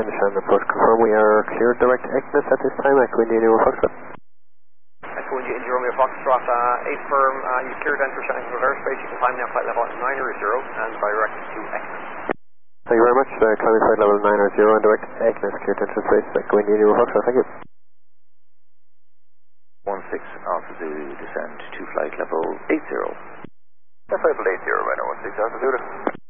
and Shannon approach confirm we are cleared direct Equinus at this time. Echo India Romeo Foxtrot. Echo India Romeo Foxtrot, 8 firm, you've cleared enter Shannon to airspace. You can climb now flight level 900 and direct to Equinus. Thank you very much. Climbing flight level 900 and direct Equinus, cleared to enter space. Echo India Romeo Foxtrot, thank you. 16 Alpha Zulu, descend to flight level 80. Flight level 80, right now, 16 Alpha Zulu.